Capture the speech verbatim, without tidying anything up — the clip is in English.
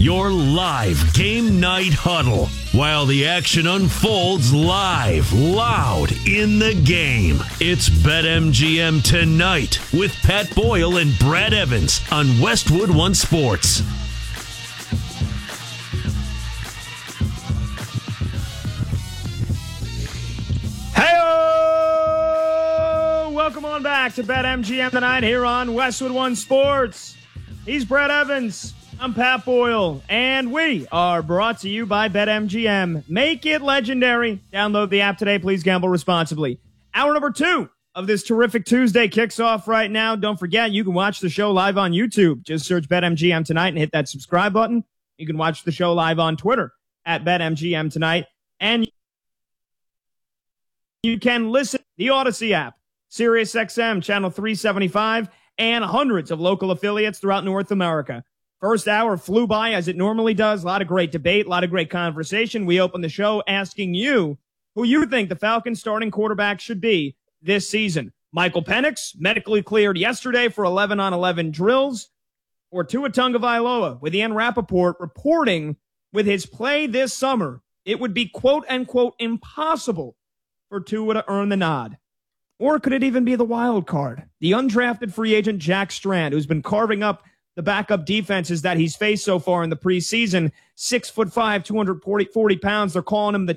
your live game night huddle, while the action unfolds live, loud in the game. It's BetMGM Tonight with Pat Boyle and Brad Evans on Westwood One Sports. Hey-o! Welcome on back to BetMGM Tonight here on Westwood One Sports. He's Brad Evans. I'm Pat Boyle, and we are brought to you by BetMGM. Make it legendary. Download the app today. Please gamble responsibly. Hour number two of this terrific Tuesday kicks off right now. Don't forget, you can watch the show live on YouTube. Just search BetMGM Tonight and hit that subscribe button. You can watch the show live on Twitter at BetMGM Tonight. And you can listen to the Odyssey app, SiriusXM, channel three seventy-five, and hundreds of local affiliates throughout North America. First hour flew by as it normally does. A lot of great debate, a lot of great conversation. We open the show asking you who you think the Falcons starting quarterback should be this season. Michael Penix, medically cleared yesterday for eleven on eleven drills, or Tua Tagovailoa, with Ian Rappaport reporting with his play this summer, it would be quote-unquote impossible for Tua to earn the nod. Or could it even be the wild card? The undrafted free agent Jack Strand, who's been carving up the backup defenses that he's faced so far in the preseason. Six foot five, two hundred forty pounds. They're calling him the